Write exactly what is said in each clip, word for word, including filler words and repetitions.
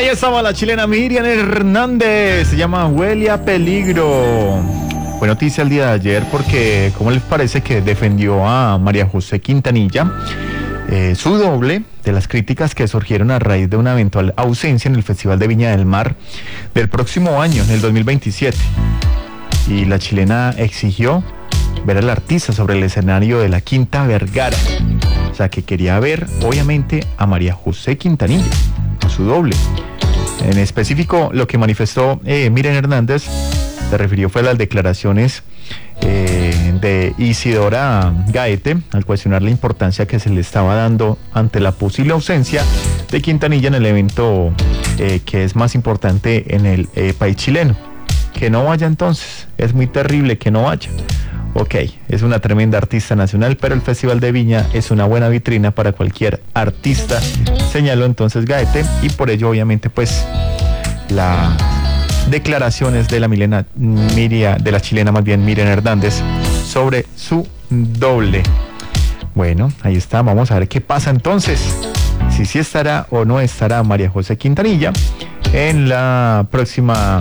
Ahí estaba la chilena Miriam Hernández, se llama Huele a Peligro. Fue noticia el día de ayer porque, ¿cómo les parece que defendió a María José Quintanilla, eh, su doble, de las críticas que surgieron a raíz de una eventual ausencia en el Festival de Viña del Mar del próximo año, en el dos mil veintisiete? Y la chilena exigió ver al artista sobre el escenario de la Quinta Vergara. O sea, que quería ver, obviamente, a María José Quintanilla, a su doble. En específico, lo que manifestó eh, Miriam Hernández se refirió fue a las declaraciones eh, de Isidora Gaete al cuestionar la importancia que se le estaba dando ante la posible ausencia de Quintanilla en el evento eh, que es más importante en el eh, país chileno. Que no vaya entonces, es muy terrible que no vaya. Ok, es una tremenda artista nacional, pero el Festival de Viña es una buena vitrina para cualquier artista, señaló entonces Gaete, y por ello obviamente pues las declaraciones de la Milena Miria, de la chilena más bien Miriam Hernández sobre su doble. Bueno, ahí está, vamos a ver qué pasa entonces, si sí estará o no estará María José Quintanilla en la próxima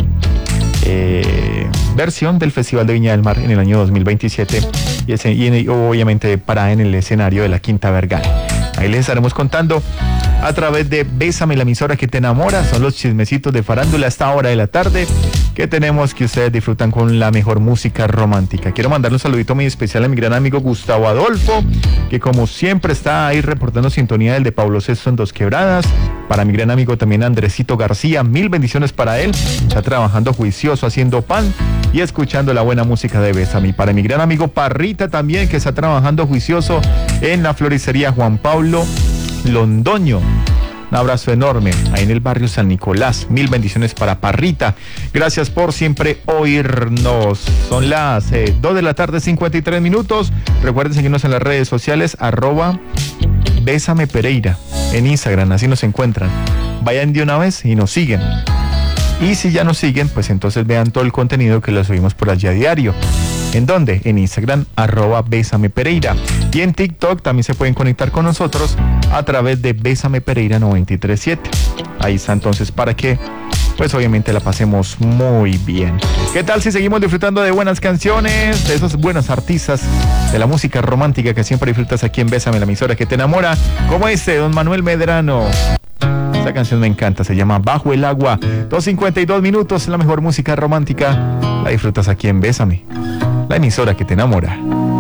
Eh, versión del Festival de Viña del Mar en el año dos mil veintisiete y, ese, y obviamente para en el escenario de la Quinta Vergara. Ahí les estaremos contando a través de Bésame, la emisora que te enamora. Son los chismecitos de farándula a esta hora de la tarde que tenemos, que ustedes disfrutan con la mejor música romántica. Quiero mandarle un saludito muy especial a mi gran amigo Gustavo Adolfo, que como siempre está ahí reportando sintonía del de Pablo Sexto en Dos Quebradas. Para mi gran amigo también Andresito García, mil bendiciones para él. Está trabajando juicioso, haciendo pan y escuchando la buena música de Bésame. Para mi gran amigo Parrita también, que está trabajando juicioso en la floristería Juan Pablo Londoño. Un abrazo enorme ahí en el barrio San Nicolás. Mil bendiciones para Parrita. Gracias por siempre oírnos. Son las eh, dos de la tarde, cincuenta y tres minutos. Recuerden seguirnos en las redes sociales, arroba Bésame Pereira, en Instagram, así nos encuentran. Vayan de una vez y nos siguen. Y si ya nos siguen, pues entonces vean todo el contenido que lo subimos por allí a diario. ¿En dónde? En Instagram, arroba Bésame Pereira. Y en TikTok también se pueden conectar con nosotros a través de Bésame Pereira noventa y tres siete. Ahí está entonces para que, pues obviamente la pasemos muy bien. ¿Qué tal si seguimos disfrutando de buenas canciones, de esos buenos artistas, de la música romántica que siempre disfrutas aquí en Bésame, la emisora que te enamora? Como este, don Manuel Medrano. Esta canción me encanta, se llama Bajo el Agua. dos cincuenta y dos minutos, la mejor música romántica la disfrutas aquí en Bésame, la emisora que te enamora.